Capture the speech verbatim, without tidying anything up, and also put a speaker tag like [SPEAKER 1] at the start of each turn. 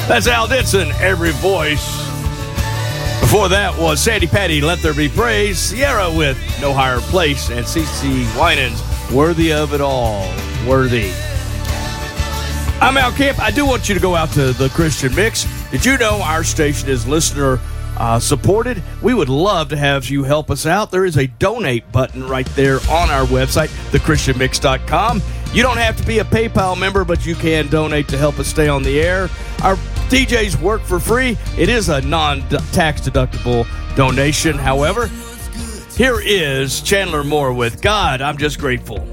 [SPEAKER 1] That's Al Ditson, Every Voice. Before that was Sandy Patty, Let There Be Praise. Sierra with No Higher Place. And C C Winans, Worthy of It All. Worthy. I'm Al Camp. I do want you to go out to the Christian Mix. Did you know our station is listener uh, supported? We would love to have you help us out. There is a donate button right there on our website, the christian mix dot com. You don't have to be a PayPal member, but you can donate to help us stay on the air. Our D Js work for free. It is a non-tax deductible donation. However, here is Chandler Moore with God, I'm Just Grateful.